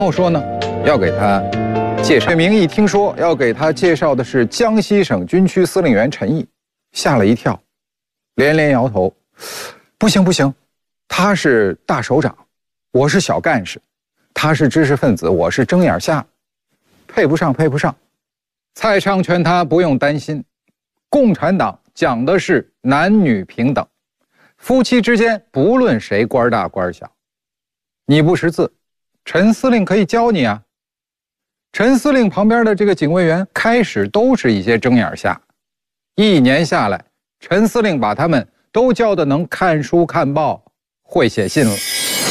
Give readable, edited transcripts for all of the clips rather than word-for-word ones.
后说呢，要给他介绍。岳明一听说要给他介绍的是江西省军区司令员陈毅，吓了一跳，连连摇头：“不行不行，他是大首长，我是小干事，他是知识分子，我是睁眼瞎，配不上配不上。”蔡畅劝他不用担心，共产党讲的是男女平等，夫妻之间不论谁官大官小，你不识字，陈司令可以教你啊。陈司令旁边的这个警卫员开始都是一些睁眼瞎，1年下来，陈司令把他们都教得能看书看报，会写信了。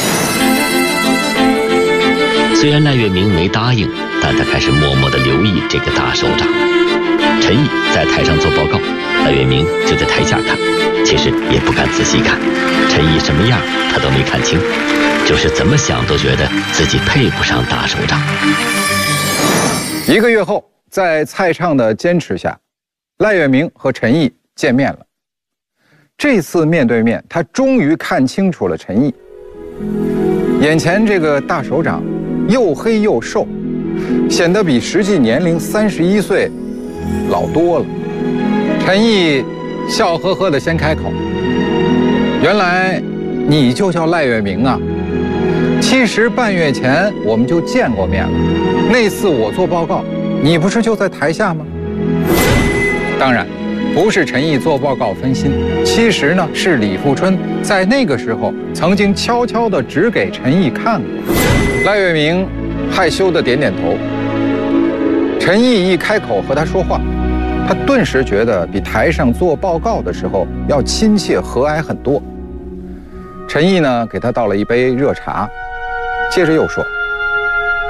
虽然赖月明没答应，但他开始默默地留意这个大首长。陈毅在台上做报告，赖月明就在台下看，其实也不敢仔细看。陈毅什么样他都没看清，就是怎么想都觉得自己配不上大首长。 1个月后，在蔡畅的坚持下，赖月明和陈毅见面了。这次面对面，他终于看清楚了陈毅。眼前这个大首长又黑又瘦，显得比实际年龄31岁老多了。陈毅笑呵呵地先开口：“原来你就叫赖月明啊？其实半月前我们就见过面了，那次我做报告，你不是就在台下吗？”当然，不是陈毅做报告分心，其实呢是李富春在那个时候曾经悄悄地指给陈毅看过。赖月明害羞地点点头。陈毅一开口和他说话，他顿时觉得比台上做报告的时候要亲切和蔼很多。陈毅呢给他倒了一杯热茶，接着又说：“